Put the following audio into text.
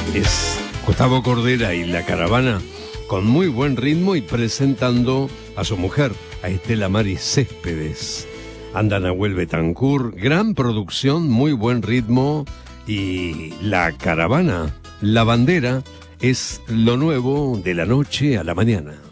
Es Gustavo Cordera y La Caravana, con muy buen ritmo y presentando a su mujer, a Estela Maris Céspedes. Anda Nahuel Betancourt, gran producción, muy buen ritmo. Y La Caravana, la bandera, es lo nuevo de la noche a la mañana.